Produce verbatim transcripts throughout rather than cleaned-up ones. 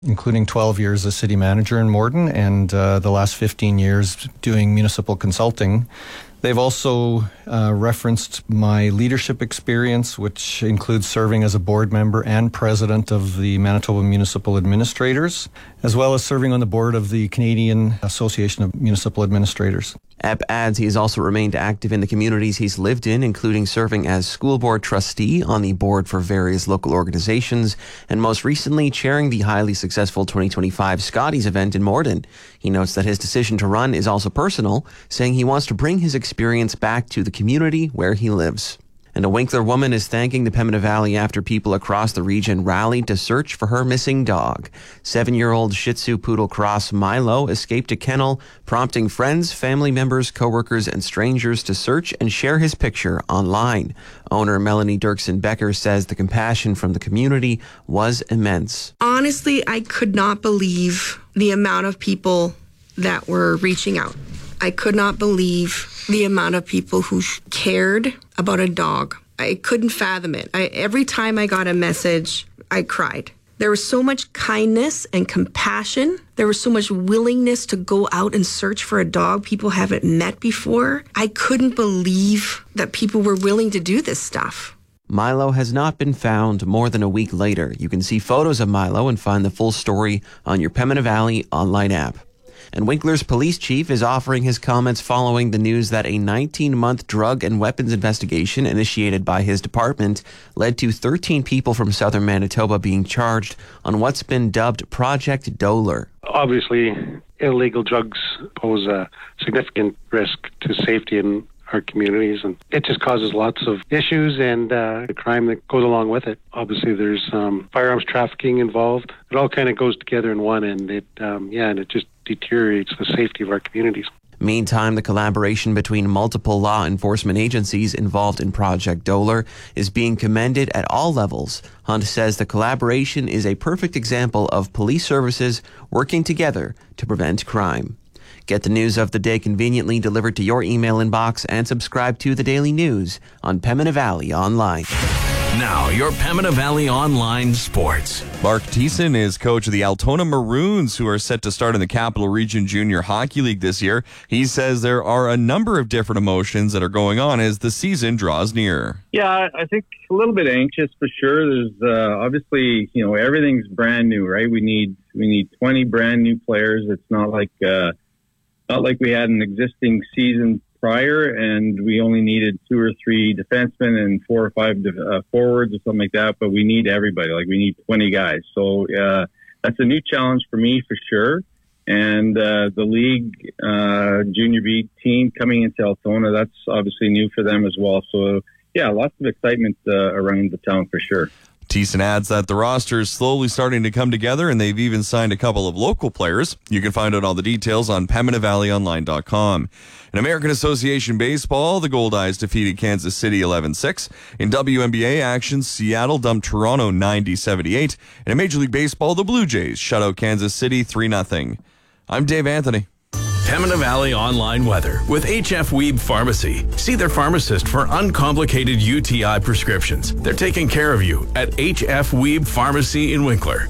including twelve years as city manager in Morden and uh, the last fifteen years doing municipal consulting. They've also uh, referenced my leadership experience, which includes serving as a board member and president of the Manitoba Municipal Administrators, as well as serving on the board of the Canadian Association of Municipal Administrators. Epp adds he has also remained active in the communities he's lived in, including serving as school board trustee on the board for various local organizations, and most recently chairing the highly successful twenty twenty-five Scotties event in Morden. He notes that his decision to run is also personal, saying he wants to bring his experience back to the community where he lives. And a Winkler woman is thanking the Pembina Valley after people across the region rallied to search for her missing dog. Seven-year-old Shih Tzu poodle cross Milo escaped a kennel, prompting friends, family members, coworkers, and strangers to search and share his picture online. Owner Melanie Dirksen-Becker says the compassion from the community was immense. Honestly, I could not believe the amount of people that were reaching out. I could not believe the amount of people who cared about a dog. I couldn't fathom it. I, every time I got a message, I cried. There was so much kindness and compassion. There was so much willingness to go out and search for a dog people haven't met before. I couldn't believe that people were willing to do this stuff. Milo has not been found more than a week later. You can see photos of Milo and find the full story on your Pembina Valley online app. And Winkler's police chief is offering his comments following the news that a nineteen-month drug and weapons investigation initiated by his department led to thirteen people from southern Manitoba being charged on what's been dubbed Project Doler. Obviously, illegal drugs pose a significant risk to safety in our communities, and it just causes lots of issues and uh, the crime that goes along with it. Obviously, there's um, firearms trafficking involved. It all kind of goes together in one, and it, um, yeah, and it just deteriorates the safety of our communities. Meantime, the collaboration between multiple law enforcement agencies involved in Project Doler is being commended at all levels. Hunt says the collaboration is a perfect example of police services working together to prevent crime. Get the news of the day conveniently delivered to your email inbox and subscribe to the Daily News on Pembina Valley Online. Now, your Pembina Valley Online Sports. Mark Thiessen is coach of the Altona Maroons, who are set to start in the Capital Region Junior Hockey League this year. He says there are a number of different emotions that are going on as the season draws near. Yeah, I think a little bit anxious for sure. There's uh, obviously, you know, everything's brand new, right? We need we need twenty brand new players. It's not like uh, not like we had an existing season prior, and we only needed two or three defensemen and four or five uh, forwards or something like that. But we need everybody. Like, we need twenty guys. So uh, that's a new challenge for me for sure. And uh, the league uh, junior B team coming into Altona, that's obviously new for them as well. So yeah, lots of excitement uh, around the town for sure. Thiessen adds that the roster is slowly starting to come together, and they've even signed a couple of local players. You can find out all the details on Pembina Valley Online dot com. In American Association Baseball, the Goldeyes defeated Kansas City eleven six. In W N B A action, Seattle dumped Toronto ninety seventy-eight. And in Major League Baseball, the Blue Jays shut out Kansas City three nothing. I'm Dave Anthony. Pembina Valley Online Weather with H F Weeb Pharmacy. See their pharmacist for uncomplicated U T I prescriptions. They're taking care of you at H F Weeb Pharmacy in Winkler.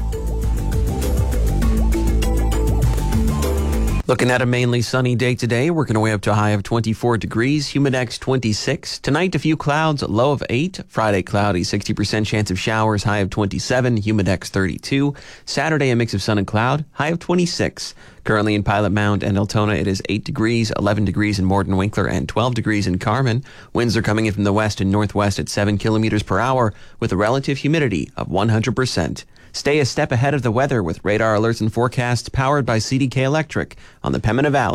Looking at a mainly sunny day today, working our way up to a high of twenty-four degrees, humidex twenty-six. Tonight, a few clouds, low of eight. Friday, cloudy, sixty percent chance of showers, high of twenty-seven, humidex thirty-two. Saturday, a mix of sun and cloud, high of twenty-six. Currently in Pilot Mound and Altona, it is eight degrees, eleven degrees in Morden Winkler, and twelve degrees in Carman. Winds are coming in from the west and northwest at seven kilometers per hour with a relative humidity of one hundred percent. Stay a step ahead of the weather with radar alerts and forecasts powered by C D K Electric on the Pembina Valley.